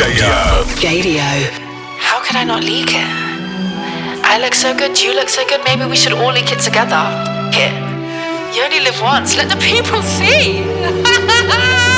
Gadio. How could I not leak it? I look so good, you look so good, maybe we should all leak it together. Here. You only live once, let the people see.